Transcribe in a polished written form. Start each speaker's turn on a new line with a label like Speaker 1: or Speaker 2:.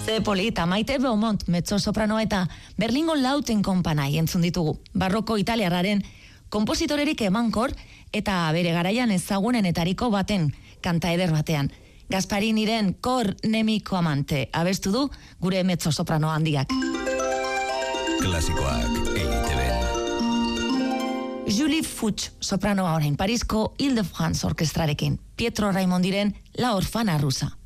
Speaker 1: Ze polita, Maite Beaumont mezzo sopranoa eta Berlingo Lauten konpanai entzun ditugu. Barroko italiarraren konpositorerik emankor eta bere garaian ezagunenetariko baten kanta eder batean. Gaspariniren Cor Nemico Amante abestu du gure mezzo soprano handiak.
Speaker 2: Klasikoak EITB.
Speaker 1: Julie Fuchs sopranoa orain Parisko Ile-de-France orkestrarekin. Pietro Raimondiren La Orfana Rusa.